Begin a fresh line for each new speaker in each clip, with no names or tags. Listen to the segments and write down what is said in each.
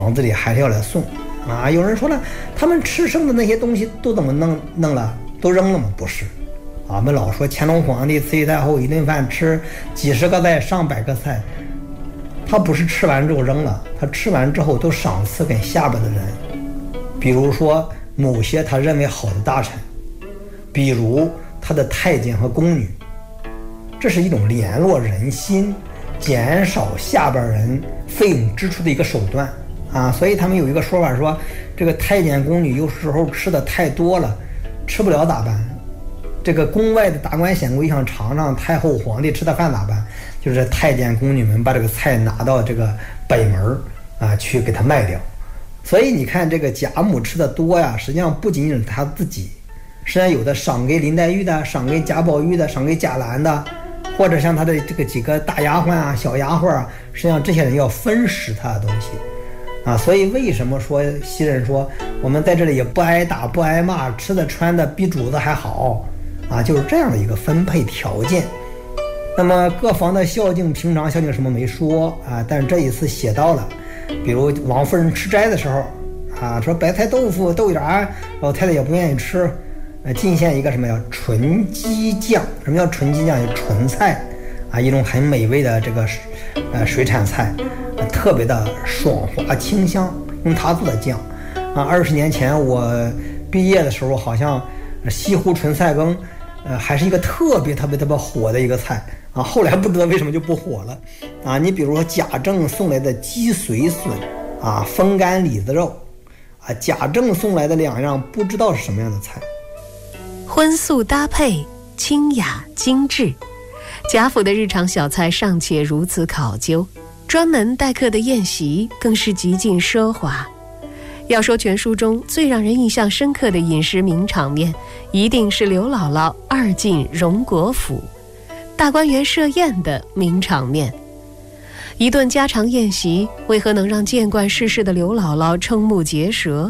房子里还是要来送啊。有人说了，他们吃剩的那些东西都怎么弄了？都扔了吗？不是，我们老说乾隆皇帝、慈禧太后一顿饭吃几十个菜、上百个菜，他不是吃完之后扔了，他吃完之后都赏赐给下边的人，比如说某些他认为好的大臣，比如他的太监和宫女，这是一种联络人心、减少下边人费用支出的一个手段啊。所以他们有一个说法说，这个太监宫女有时候吃的太多了，吃不了咋办？这个宫外的达官显贵想尝尝太后皇帝吃的饭咋办？就是太监宫女们把这个菜拿到这个北门啊去给他卖掉。所以你看这个贾母吃的多呀，实际上不仅仅是他自己，实际上有的赏给林黛玉的，赏给贾宝玉的，赏给贾兰的，或者像他的这个几个大丫鬟啊、小丫鬟啊，实际上这些人要分食他的东西啊。所以为什么说袭人说我们在这里也不挨打不挨骂，吃的穿的比主子还好啊，就是这样的一个分配条件。那么各房的孝敬，平常孝敬什么没说啊，但是这一次写到了，比如王夫人吃斋的时候啊，说白菜豆腐豆芽老太太也不愿意吃，进献一个什么呀纯鸡酱。什么叫纯鸡酱？有纯菜啊，一种很美味的这个水产菜，特别的爽滑清香，用它做的酱啊。20年前我毕业的时候，好像西湖纯菜羹还是一个特别火的一个菜啊，后来不知道为什么就不火了啊。你比如说贾政送来的鸡髓笋啊，风干李子肉啊，贾政送来的2样不知道是什么样的菜。
荤素搭配，清雅精致，贾府的日常小菜尚且如此考究，专门待客的宴席更是极尽奢华。要说全书中最让人印象深刻的饮食名场面，一定是刘姥姥2进荣国府，大观园设宴的名场面。一顿家常宴席，为何能让见惯世事的刘姥姥瞠目结舌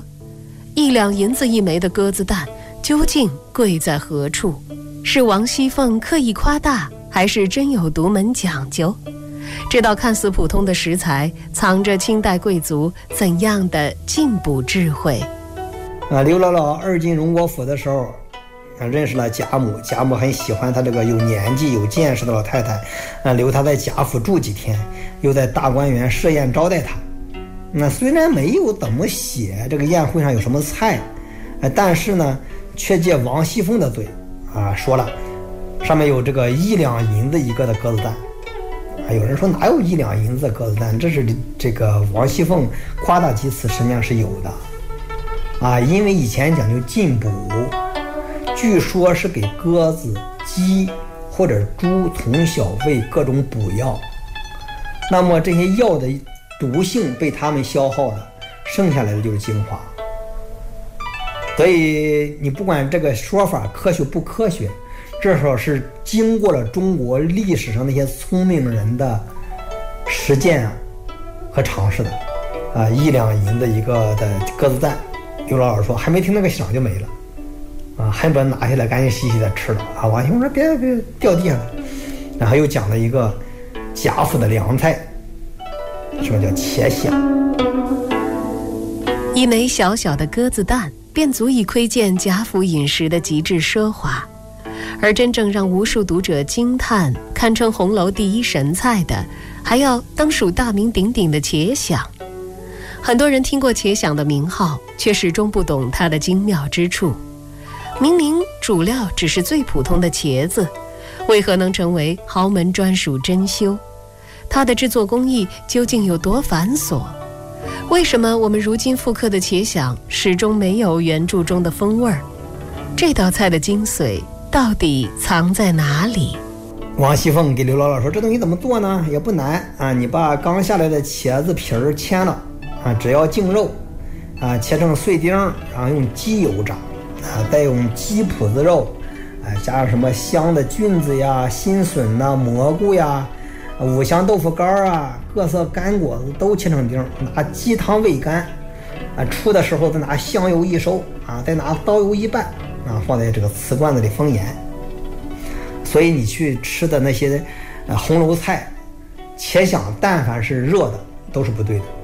？1两银子一枚的鸽子蛋，究竟贵在何处？是王熙凤刻意夸大，还是真有独门讲究？这道看似普通的食材，藏着清代贵族怎样的进补智慧
啊？刘姥姥2进荣国府的时候认识了贾母，贾母很喜欢她这个有年纪有见识的老太太留她在贾府住几天，又在大观园设宴招待她。那虽然没有怎么写这个宴会上有什么菜，但是呢却借王熙凤的嘴啊说了，上面有这个1两银子一个的鸽子蛋啊。有人说哪有1两银子的鸽子蛋？这是这个王熙凤夸大其词，实际上是有的啊。因为以前讲究进补，据说是给鸽子、鸡或者猪从小喂各种补药，那么这些药的毒性被他们消耗了，剩下来的就是精华。所以你不管这个说法科学不科学，至少是经过了中国历史上那些聪明人的实践和尝试的啊。1两银子一个的鸽子蛋，刘姥姥说还没听那个响就没了啊，恨不得拿下来赶紧细细的吃了啊。王熙凤说别掉地上了。然后又讲了一个贾府的凉菜，什么叫茄鲞？
一枚小小的鸽子蛋便足以窥见贾府饮食的极致奢华，而真正让无数读者惊叹，堪称红楼第一神菜的，还要当属大名鼎鼎的茄鲞。很多人听过茄鲞的名号，却始终不懂它的精妙之处。明明主料只是最普通的茄子，为何能成为豪门专属珍馐？它的制作工艺究竟有多繁琐？为什么我们如今复刻的茄鲞始终没有原著中的风味儿？这道菜的精髓到底藏在哪里？
王熙凤给刘姥姥说，这东西怎么做呢？也不难啊，你把刚下来的茄子皮儿切了啊，只要净肉啊，切成碎丁，然后用鸡油炸啊，再用鸡脯子肉啊，加上什么香的菌子呀、新笋呐、蘑菇呀、五香豆腐干啊、各色干果子都切成丁，拿鸡汤煨干啊，出的时候再拿香油一收啊，再拿刀油一拌啊，放在这个瓷罐子里封严。所以你去吃的那些红楼菜，茄鲞但凡是热的都是不对的。